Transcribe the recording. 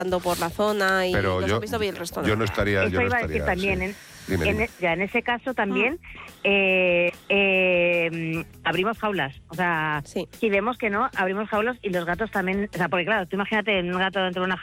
por la zona y Pero los han visto bien el resto. yo no estaría... Eso yo no iba a decir estaría, también. sí. Dime. Ya en ese caso también abrimos jaulas. O sea, Sí. si vemos que no, abrimos jaulas y los gatos también... O sea, porque claro, tú imagínate un gato dentro de una